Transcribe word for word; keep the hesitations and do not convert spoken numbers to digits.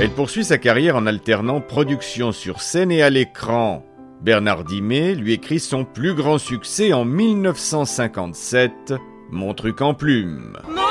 Elle poursuit sa carrière en alternant production sur scène et à l'écran. Bernard Dimet lui écrit son plus grand succès en mille neuf cent cinquante-sept, Mon truc en plume.